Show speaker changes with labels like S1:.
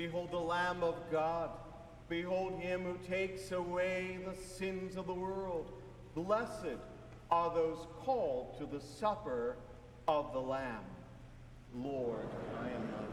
S1: Behold the Lamb of God. Behold him who takes away the sins of the world. Blessed are those called to the supper of the Lamb. Lord, I am not